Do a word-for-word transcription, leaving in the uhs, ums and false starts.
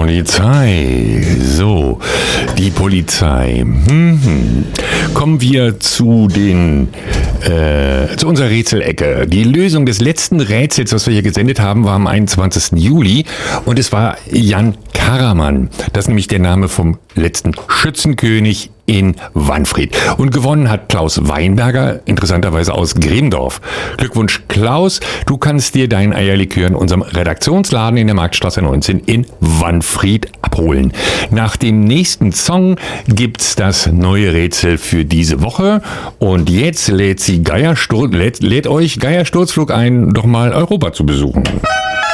Polizei. So, die Polizei. Mhm. Kommen wir zu den äh, zu unserer Rätselecke. Die Lösung des letzten Rätsels, was wir hier gesendet haben, war am einundzwanzigsten Juli und es war Jan Karaman. Das ist nämlich der Name vom letzten Schützenkönig in Wanfried. Und gewonnen hat Klaus Weinberger, interessanterweise aus Gremdorf. Glückwunsch Klaus, du kannst dir dein Eierlikör in unserem Redaktionsladen in der Marktstraße neunzehn in Wanfried abholen. Nach dem nächsten Song gibt's das neue Rätsel für diese Woche. Und jetzt lädt sie Geierstur- lädt, lädt euch Geiersturzflug ein, doch mal Europa zu besuchen.